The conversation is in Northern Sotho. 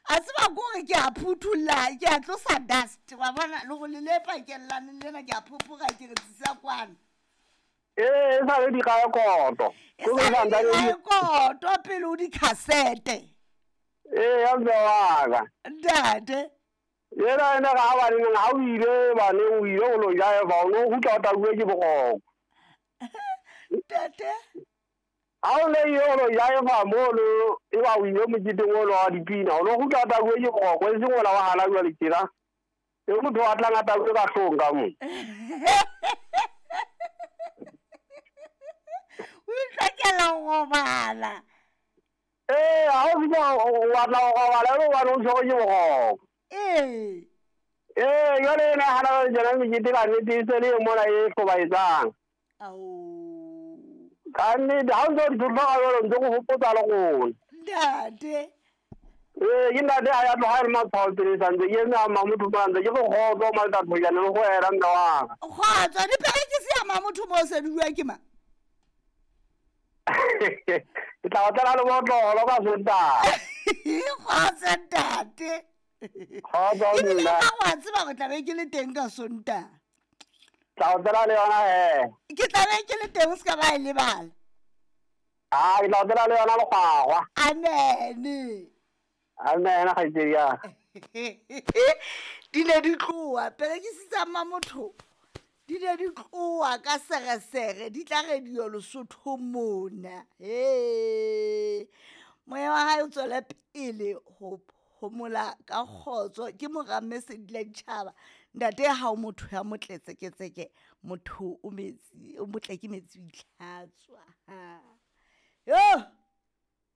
a tseba gore ke a phuthulla ke a tlosa dust wa bona le go le lepa ke lena ke a phuphuga ke re tsisa kwana sa le di ga koto koto pele o di cassette ya mbewaga ntate yena ena ga ba le ga o ile ba ne o ile go lo ja ba o no go tla bue ke bogoko ntate a o le yo lo ja ba mo lo e ba o ile mo diteng o lo a dipina o no go tla bue ke bogoko e se ngola wa hala jwa le tira e mo tlo atla ngata go ka hlonga mo o itlakela go bala a o se wa tla go bala lo wa no se go ke bogoko yone ena hana jana mi jitira ni tiseli mo na e ko baitsang kanni da ndo dullo alo ndo go hopotsa le go ntate yina de aya to har ma paul san de yena ma muthu ba ndo go go do ma ta bo jana go era ndo wa kgotsa di perekisi ya ma motho mo se dua ke ma ke tla tla le mo lo ba sota kgotsa ntate ebile ka wa tseba go tla be ke le teng ka sonta tla tla le yona ke tla be ke le teng se ka ba e lebala ke tla tla le yona le gagwa amene na ga tseya di ne di tloa perekisi tsa ma motho di ne di tloa ka segesege di tla ge dio Lesotho mona moya wa hae o tswela pele go homola ka khotso ke mogamme se dilentšhaba ntate ha o motho ya motletseke motho o motle ke metsi itlhatswa yo